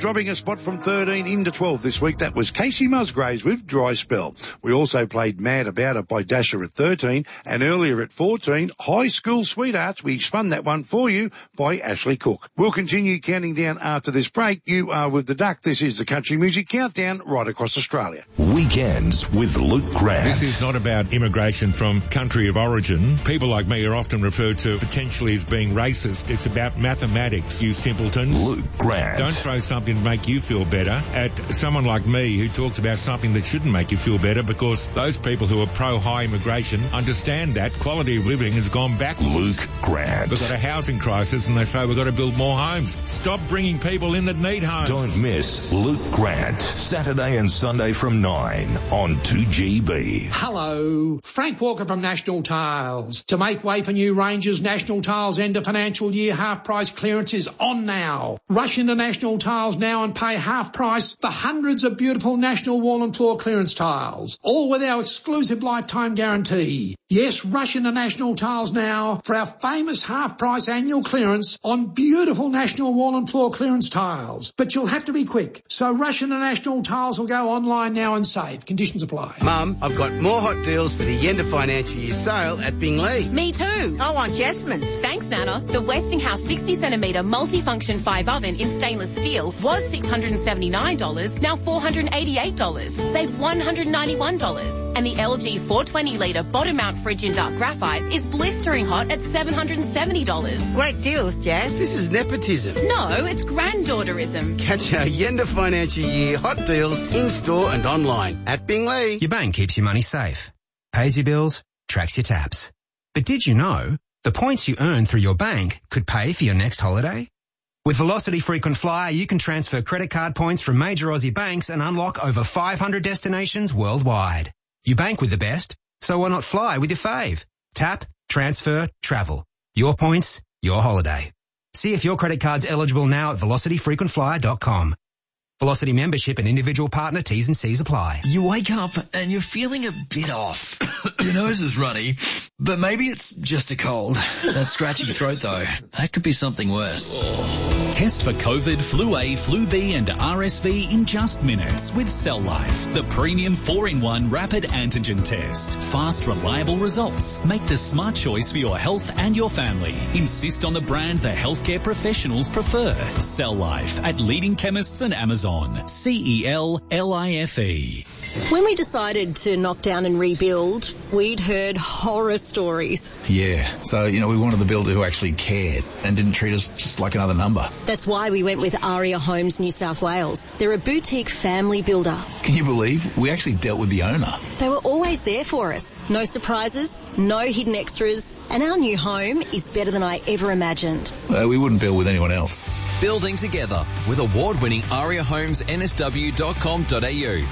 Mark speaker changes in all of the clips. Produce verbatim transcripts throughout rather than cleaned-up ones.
Speaker 1: dropping a spot from thirteen into twelve this week. That was Casey Musgraves with Dry Spell. We also played Mad About It by Dasher at thirteen, and earlier at fourteen, High School Sweethearts. We spun that one for you by Ashley Cook. We'll continue counting down after this break. You are with the Duck. This is the Country Music Countdown right across Australia.
Speaker 2: Weekends with Luke Grant.
Speaker 3: This is not about immigration from country of origin. People like me are often referred to potentially as being racist. It's about mathematics, you simpletons.
Speaker 2: Luke Grant.
Speaker 3: Don't throw something to make you feel better at someone like me who talks about something that shouldn't make you feel better, because those people who are pro-high immigration understand that quality of living has gone backwards.
Speaker 2: Luke Grant.
Speaker 3: We've got a housing crisis and they say we've got to build more homes. Stop bringing people in that need homes.
Speaker 2: Don't miss Luke Grant, Saturday and Sunday from nine on two G B.
Speaker 4: Hello, Frank Walker from National Tiles. To make way for new ranges, National Tiles end of financial year half price clearance is on now. Rush into National Tiles now and pay half price for hundreds of beautiful National wall and floor clearance tiles, all with our exclusive lifetime guarantee. Yes, rush into National Tiles now for our famous half price annual clearance on beautiful National wall and floor clearance tiles. But you'll have to be quick, so rush into National Tiles or go online now and save. Conditions apply.
Speaker 5: Mum, I've got more hot deals for the end of financial year sale at Bingley.
Speaker 6: Me too. I want Jasmine's. Thanks, Anna. The Westinghouse sixty centimetre multifunction five oven in stainless steel was six hundred seventy-nine dollars, now four hundred eighty-eight dollars. Save one hundred ninety-one dollars. And the L G four hundred twenty litre bottom mount fridge in dark graphite is blistering hot at seven hundred seventy dollars.
Speaker 5: Great deals, Jazz. This is nepotism.
Speaker 6: No, it's granddaughterism.
Speaker 5: Catch our end of financial year hot deals in-store and online at Bingley.
Speaker 7: Your bank keeps your money safe, pays your bills, tracks your taps. But did you know the points you earn through your bank could pay for your next holiday? With Velocity Frequent Flyer, you can transfer credit card points from major Aussie banks and unlock over five hundred destinations worldwide. You bank with the best, so why not fly with your fave? Tap, transfer, travel. Your points, your holiday. See if your credit card's eligible now at velocity frequent flyer dot com. Velocity membership and individual partner T's and C's apply.
Speaker 8: You wake up and you're feeling a bit off. Your nose is runny, but maybe it's just a cold. That scratchy throat though, that could be something worse.
Speaker 9: Test for COVID, Flu A, Flu B and R S V in just minutes with Cell Life, the premium four in one rapid antigen test. Fast, reliable results. Make the smart choice for your health and your family. Insist on the brand the healthcare professionals prefer. Cell Life at leading chemists and Amazon. C E L L I F E.
Speaker 10: When we decided to knock down and rebuild, we'd heard horror stories.
Speaker 11: Yeah, so, you know, we wanted the builder who actually cared and didn't treat us just like another number.
Speaker 10: That's why we went with Aria Homes New South Wales. They're a boutique family builder.
Speaker 11: Can you believe? We actually dealt with the owner.
Speaker 10: They were always there for us. No surprises, no hidden extras, and our new home is better than I ever imagined.
Speaker 11: Uh, we wouldn't build with anyone else.
Speaker 12: Building together with award-winning Aria Homes N S W dot com dot A U.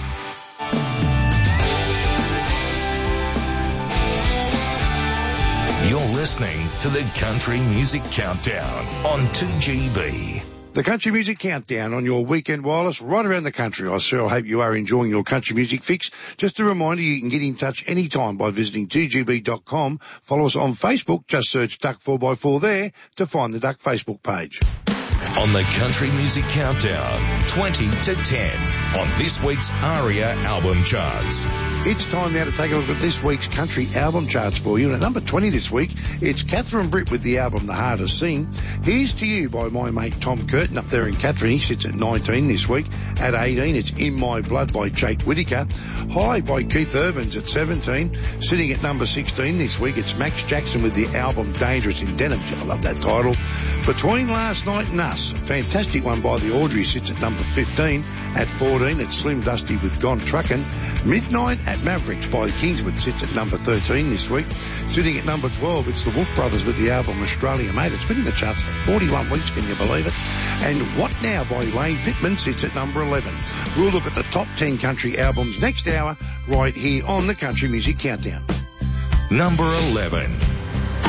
Speaker 2: You're listening to the Country Music Countdown on two G B.
Speaker 1: The Country Music Countdown on your weekend wireless right around the country. I sure hope you are enjoying your country music fix. Just a reminder, you can get in touch anytime by visiting two G B dot com. Follow us on Facebook. Just search Duck four by four there to find the Duck Facebook page.
Speaker 2: On the Country Music Countdown, twenty to ten on this week's Aria album charts.
Speaker 1: It's time now to take a look at this week's country album charts for you. And at number twenty this week, it's Catherine Britt with the album The Heart of Sing. Here's to You by my mate Tom Curtin up there in Catherine. He sits at nineteen this week. At eighteen, it's In My Blood by Jake Whittaker. High by Keith Urbans at seventeen. Sitting at number sixteen this week, it's Max Jackson with the album Dangerous in Denim. I love that title. Between Last Night and Us, a fantastic one by the Audrey, sits at number fifteen. At fourteen, it's Slim Dusty with Gone Truckin'. Midnight at Mavericks by the Kingswood sits at number thirteen this week. Sitting at number twelve, it's the Wolf Brothers with the album Australia Made. It's been in the charts for forty-one weeks, can you believe it? And What Now by Wayne Pittman sits at number eleven. We'll look at the top ten country albums next hour right here on the Country Music Countdown.
Speaker 2: Number eleven.